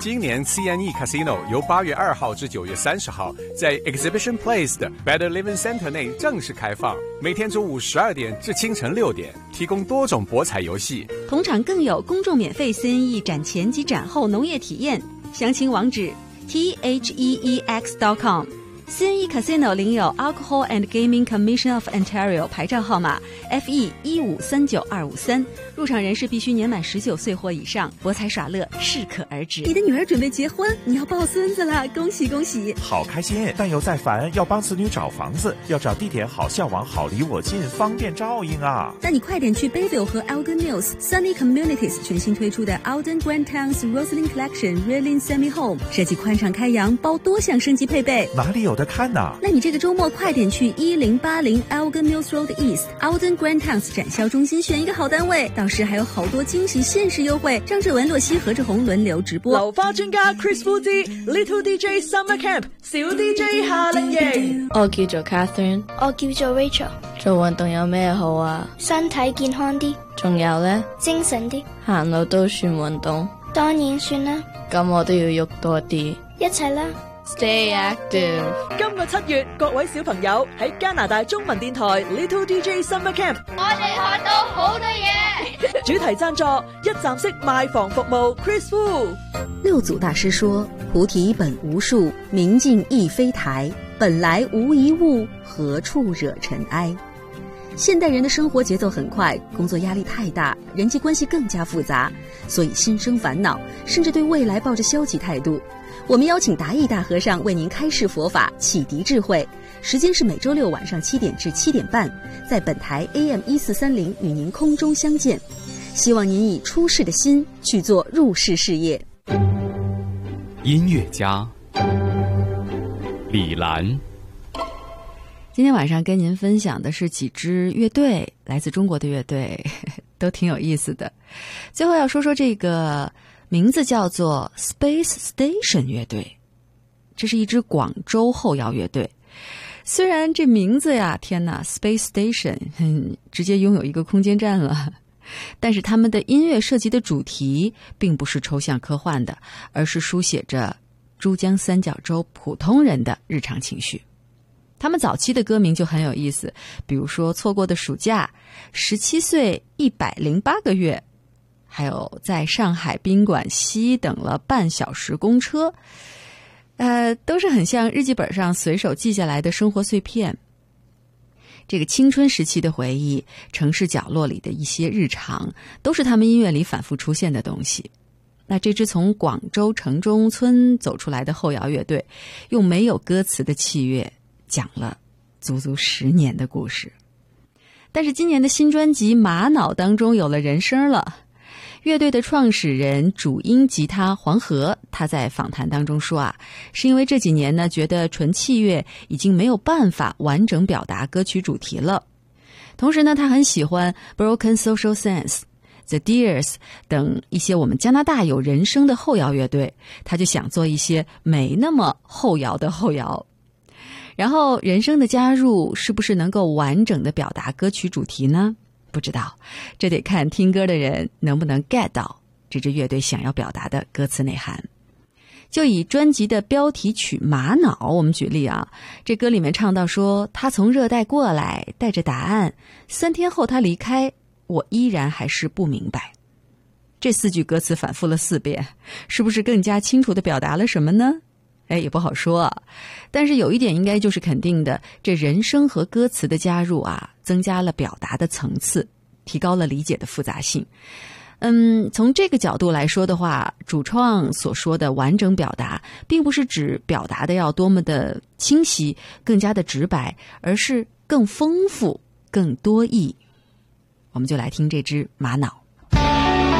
今年 CNE Casino 由8月2号至9月30号在 Exhibition Place 的 Better Living Center 内正式开放，每天中午12点至清晨6点，提供多种博彩游戏。 同场更有公众免费 CNE 展前及展后农业体验，详情网址 theex.com。CNE Casino 领有 Alcohol and Gaming Commission of Ontario 牌照号码 FE1539253，入场人士必须年满19岁或以上，博彩耍乐适可而止。 你的女儿准备结婚，你要抱孙子了，恭喜恭喜！ 好开心，但又在烦，要帮子女找房子，要找地点好向往，好离我近，方便照应啊！ 那你快点去 Bayville 和 Alden Mills Sunny Communities 全新推出的 Alden Grand Towns Roslyn Collection Reeling Semi Home， 设计宽敞开扬，包多项升级配备。 哪里有的看呢？ 那你这个周末快点去1080 Alden Mills Road East Alden Grand Towns 展销中心选一个好单位，到时还有好多惊喜限时优惠。张志文、洛希、何志宏輪流直播。 流花專家 Chris Fuji Little DJ Summer Camp 小 DJ 夏令營。 我叫做 Catherine， 我叫做 Rachel。 做運動有咩好啊？ 身體健康啲， 仲有呢？ 精神啲。 行路都算運動？ 當然算啦。 咁我都要喐多啲。 一齊啦。 Stay active。 今個7月，各位小朋友喺加拿大中文電台 Little DJ Summer Camp， 我哋學到好多嘢。 主題贊助一站式賣房服務 Chris Wu。 六祖大師說：菩提本無樹，明鏡亦非台，本來無一物，何處惹塵埃。现代人的生活节奏很快，工作压力太大，人际关系更加复杂，所以心生烦恼，甚至对未来抱着消极态度。我们邀请达义大和尚为您开示佛法，启迪智慧。时间是每周六晚上7点至7点半，在本台 AM1430与您空中相见。希望您以出世的心去做入世事业。 音乐家李兰。 今天晚上跟您分享的是几支乐队，来自中国的乐队，都挺有意思的。最后要说说这个名字叫做 Space Station 乐队，这是一支广州后摇乐队。虽然这名字呀，天哪 Space Station 直接拥有一个空间站了，但是他们的音乐设计的主题并不是抽象科幻的，而是书写着珠江三角洲普通人的日常情绪。他们早期的歌名就很有意思，比如说错过的暑假、17岁108个月，还有在上海宾馆西等了半小时公车，都是很像日记本上随手记下来的生活碎片。这个青春时期的回忆，城市角落里的一些日常，都是他们音乐里反复出现的东西。那这支从广州城中村走出来的后摇乐队，用没有歌词的器乐讲了足足10年的故事。但是今年的新专辑《玛瑙》当中有了人声了。乐队的创始人主音吉他黄河，他在访谈当中说啊，是因为这几年呢，觉得纯器乐已经没有办法完整表达歌曲主题了。同时呢，他很喜欢 Broken Social Sense、The Deers 等一些我们加拿大有人声的后摇乐队，他就想做一些没那么后摇的后摇。然后人声的加入是不是能够完整的表达歌曲主题呢？不知道，这得看听歌的人能不能 get 到这支乐队想要表达的歌词内涵。就以专辑的标题曲《玛瑙》我们举例啊，这歌里面唱到说，他从热带过来，带着答案，3天后他离开，我依然还是不明白。这4句歌词反复了4遍，是不是更加清楚地表达了什么呢？也不好说啊。但是有一点应该就是肯定的，这人声和歌词的加入啊，增加了表达的层次，提高了理解的复杂性。从这个角度来说的话，主创所说的完整表达，并不是指表达的要多么的清晰，更加的直白，而是更丰富、更多义。我们就来听这支《玛瑙》。